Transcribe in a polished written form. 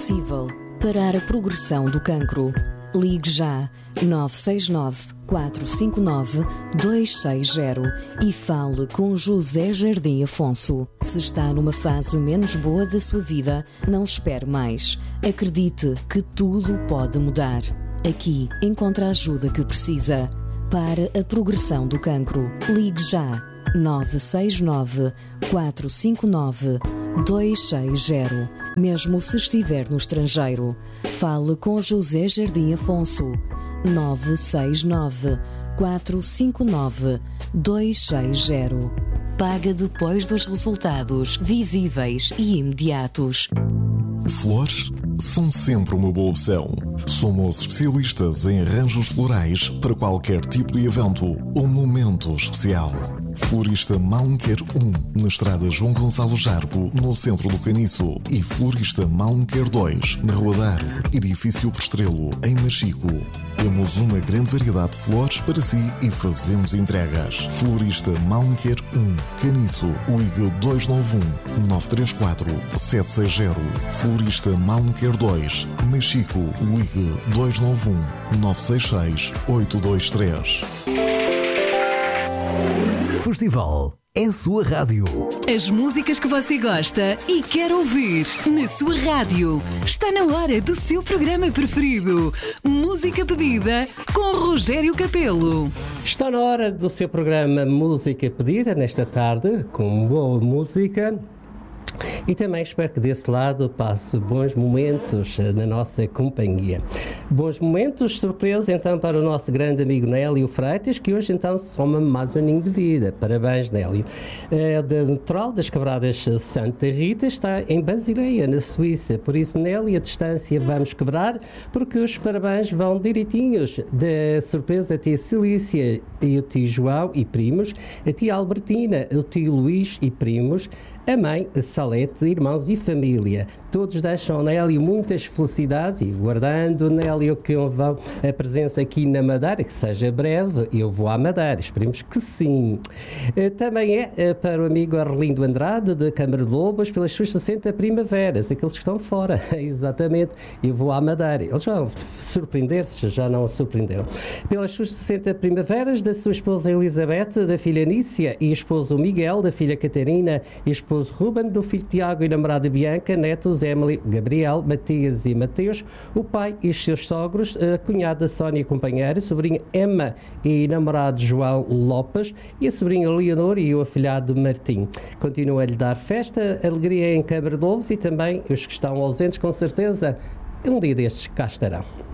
possível parar a progressão do cancro. Ligue já 969 459 260 e fale com José Jardim Afonso. Se está numa fase menos boa da sua vida, não espere mais. Acredite que tudo pode mudar. Aqui encontra a ajuda que precisa para a progressão do cancro. Ligue já 969 459 260. Mesmo se estiver no estrangeiro, fale com José Jardim Afonso. 969 459 260. Paga depois dos resultados visíveis e imediatos. Flores são sempre uma boa opção. Somos especialistas em arranjos florais para qualquer tipo de evento ou momento especial. Florista Malmequer 1, na estrada João Gonçalo Jargo, no centro do Caniço. E Florista Malmequer 2, na Rua da Árvore, edifício Postrelo, em Machico. Temos uma grande variedade de flores para si e fazemos entregas. Florista Malmequer 1, Caniço, ligue 291 934 760. Florista Malmequer 2, Machico, ligue 291 966 823. Festival é a sua rádio. As músicas que você gosta e quer ouvir na sua rádio. Está na hora do seu programa preferido. Música Pedida com Rogério Capelo. Está na hora do seu programa Música Pedida, nesta tarde, com boa música. E também espero que desse lado passe bons momentos na nossa companhia. Bons momentos, surpresa então para o nosso grande amigo Nélio Freitas, que hoje então soma mais um aninho de vida. Parabéns, Nélio. Da Natural das Quebradas Santa Rita está em Basileia, na Suíça. Por isso, Nélio, a distância vamos quebrar, porque os parabéns vão direitinhos. Da surpresa a tia Cilícia e o tio João e primos, a tia Albertina, o tio Luís e primos, a mãe Salete, irmãos e família. Todos deixam ao Nélio muitas felicidades e guardando, Nélio, que vão a presença aqui na Madeira, que seja breve, eu vou à Madeira, esperemos que sim. Também é para o amigo Arlindo Andrade, de Câmara de Lobos, pelas suas 60 primaveras, aqueles que estão fora, exatamente, eu vou à Madeira. Eles vão surpreender-se, já não surpreenderam. Pelas suas 60 primaveras, da sua esposa Elizabeth, da filha Nícia e esposo Miguel, da filha Catarina e esposo Ruben, do filho Tiago e namorada Bianca, netos Emily, Gabriel, Matias e Mateus, o pai e os seus sogros, a cunhada Sónia companheira, a sobrinha Emma e namorado João Lopes e a sobrinha Leonor e o afilhado Martim. Continua a lhe dar festa, alegria em Câmara de Lobos e também os que estão ausentes, com certeza, um dia destes cá estarão.